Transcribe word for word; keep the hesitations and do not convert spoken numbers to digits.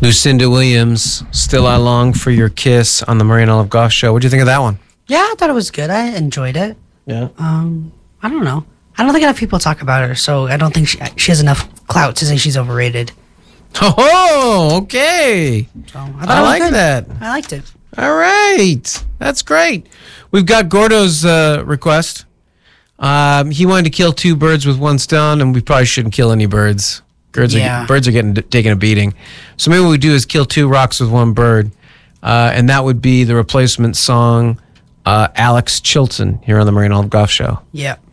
Lucinda Williams, Still I Long for Your Kiss on the Marie and Olive Goff Show. What do you think of that one? Yeah, I thought it was good. I enjoyed it. Yeah. Um, I don't know. I don't think enough people talk about her, so I don't think she, she has enough clout to say she's overrated. Oh, okay. So I, I, I like that. I liked it. All right. That's great. We've got Gordo's uh, request. Um, he wanted to kill two birds with one stone, and we probably shouldn't kill any birds. Birds, Yeah. are, birds are getting taking a beating. So maybe what we do is kill two rocks with one bird, uh, and that would be the replacement song, uh, Alex Chilton, here on the Marie and Olive Goff Show. Yeah.